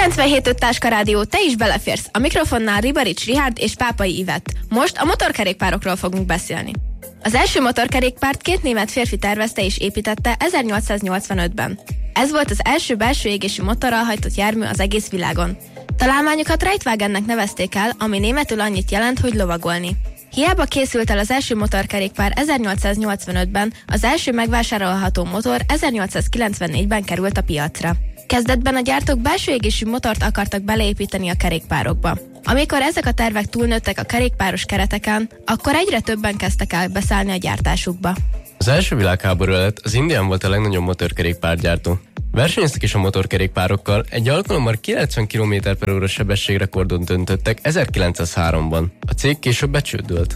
97.5 Táska Rádió, te is beleférsz. A mikrofonnál Ribarics Richárd és Pápai Ivett. Most a motorkerékpárokról fogunk beszélni. Az első motorkerékpárt két német férfi tervezte és építette 1885-ben. Ez volt az első belső égésű motorral hajtott jármű az egész világon. Találmányukat Reitwagennek nevezték el, ami németül annyit jelent, hogy lovagolni. Hiába készült el az első motorkerékpár 1885-ben, az első megvásárolható motor 1894-ben került a piacra. Kezdetben a gyártók belső égésű motort akartak beleépíteni a kerékpárokba. Amikor ezek a tervek túlnőttek a kerékpáros kereteken, akkor egyre többen kezdtek el beszállni a gyártásukba. Az első világháború előtt az Indian volt a legnagyobb motorkerékpárgyártó. Versenyeztek is a motorkerékpárokkal, egy alkalommal 90 km/h sebességrekordot döntöttek 1903-ban. A cég később becsődölt.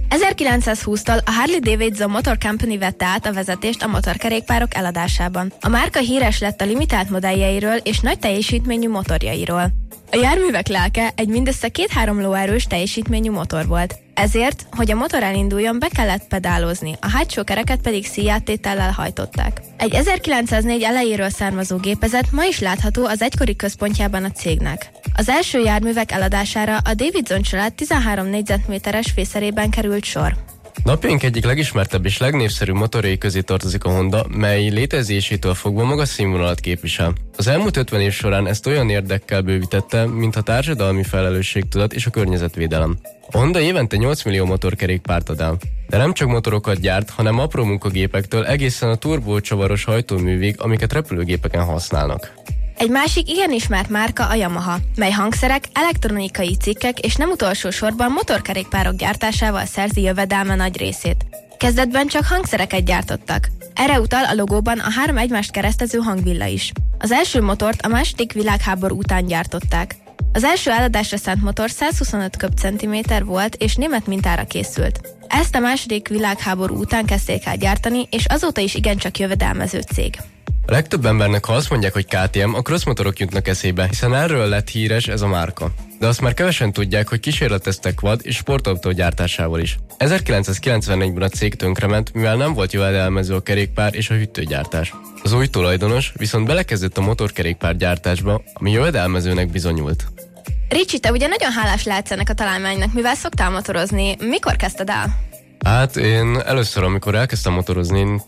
1920-tól a Harley-Davidson Motor Company vette át a vezetést a motorkerékpárok eladásában. A márka híres lett a limitált modelljeiről és nagy teljesítményű motorjairól. A járművek lelke egy mindössze 2-3 lóerős teljesítményű motor volt. Ezért, hogy a motor elinduljon, be kellett pedálozni, a hátsó kereket pedig szíjáttétellel hajtották. Egy 1904 elejéről származó gépezet ma is látható az egykori központjában a cégnek. Az első járművek eladására a Davidson család 13 négyzetméteres fészerében került sor. Napjaink egyik legismertebb és legnévszerűbb motorjai közé tartozik a Honda, mely létezésétől fogva magas színvonalat képvisel. Az elmúlt 50 év során ezt olyan érdekkel bővítette, mint a társadalmi felelősségtudat és a környezetvédelem. A Honda évente 8 millió motorkerékpárt ad el. De nem csak motorokat gyárt, hanem apró munkagépektől egészen a turbócsavaros hajtóművig, amiket repülőgépeken használnak. Egy másik igen ismert márka a Yamaha, mely hangszerek, elektronikai cikkek és nem utolsó sorban motorkerékpárok gyártásával szerzi jövedelme nagy részét. Kezdetben csak hangszereket gyártottak. Erre utal a logóban a 3 egymást keresztező hangvilla is. Az első motort a második világháború után gyártották. Az első eladásra szánt motor 125 köbcentiméter volt és német mintára készült. Ezt a második világháború után kezdték el gyártani, és azóta is igencsak jövedelmező cég. A legtöbb embernek, ha azt mondják, hogy KTM, a crossmotorok jutnak eszébe, hiszen erről lett híres ez a márka. De azt már kevesen tudják, hogy kísérleteztek quad és sportautó gyártásával is. 1994-ben a cég tönkrement, mivel nem volt jövedelmező a kerékpár és a hűtőgyártás. Az új tulajdonos viszont belekezdett a motorkerékpár gyártásba, ami jövedelmezőnek bizonyult. Ricsi, te ugye nagyon hálás lehetsz ennek a találmánynak, mivel szoktál motorozni. Mikor kezdted el? Hát én először, amikor elkezdtem motorozni, én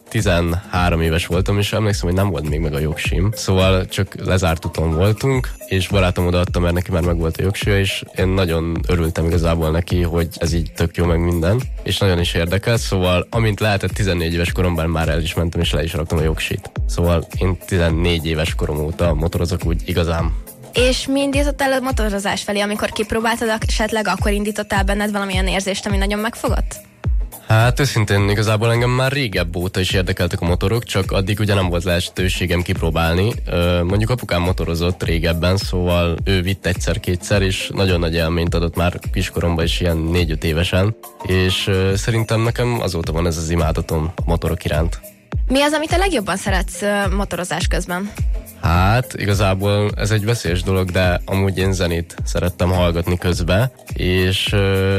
13 éves voltam, és emlékszem, hogy nem volt még meg a jogsim. Szóval csak lezárt úton voltunk, és barátom odaadta, mert neki már meg volt a jogsia, és én nagyon örültem igazából neki, hogy ez így tök jó meg minden, és nagyon is érdekelt, szóval amint lehetett 14 éves koromban már el is mentem, és le is raktam a jogsit. Szóval én 14 éves korom óta motorozok úgy igazán. És mi indított el a motorozás felé, amikor kipróbáltad, esetleg akkor indított el benned valamilyen érzést, ami nagyon megfogott? Hát őszintén igazából engem már régebb óta is érdekeltek a motorok, csak addig ugye nem volt lehetőségem kipróbálni. Mondjuk apukám motorozott régebben, szóval ő vitt egyszer-kétszer, és nagyon nagy élményt adott már kiskoromban is, ilyen 4-5 évesen. És szerintem nekem azóta van ez az imádatom a motorok iránt. Mi az, amit a legjobban szeretsz motorozás közben? Hát igazából ez egy veszélyes dolog, de amúgy én zenét szerettem hallgatni közben, és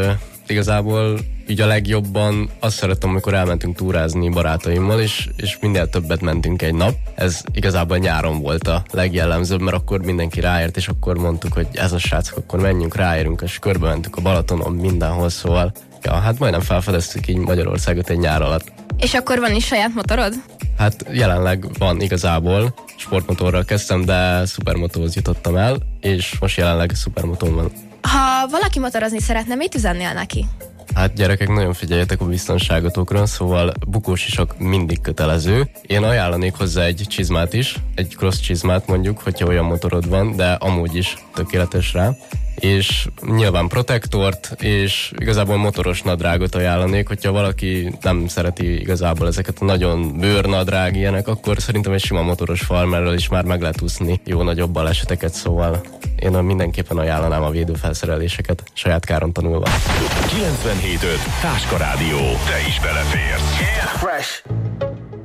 igazából így a legjobban azt szerettem, amikor elmentünk túrázni barátaimmal, és minél többet mentünk egy nap. Ez igazából nyáron volt a legjellemzőbb, mert akkor mindenki ráért, és akkor mondtuk, hogy ez a srácok, akkor menjünk, ráérünk, és körbe mentünk a Balatonon, mindenhol, szóval ja, hát majdnem felfedeztük így Magyarországot egy nyár alatt. És akkor van is saját motorod? Hát jelenleg van igazából. Sportmotorral kezdtem, de szupermotóhoz jutottam el, és most jelenleg szupermotón van. Ha valaki motorozni szeretne, mit üzennél neki? Hát gyerekek, nagyon figyeljetek a biztonságotokra, szóval bukósisak mindig kötelező. Én ajánlanék hozzá egy csizmát is, egy cross csizmát mondjuk, hogyha olyan motorod van, de amúgy is tökéletes rá. És nyilván protektort, és igazából motoros nadrágot ajánlanék, hogyha valaki nem szereti igazából ezeket a nagyon bőrnadrág ilyenek, akkor szerintem egy sima motoros farmerrel is már meg lehet úszni jó nagyobb baleseteket, szóval én mindenképpen ajánlanám a védőfelszereléseket, saját káron tanulva. 97.5 Táska Rádió. Te is beleférsz. Yeah. Fresh.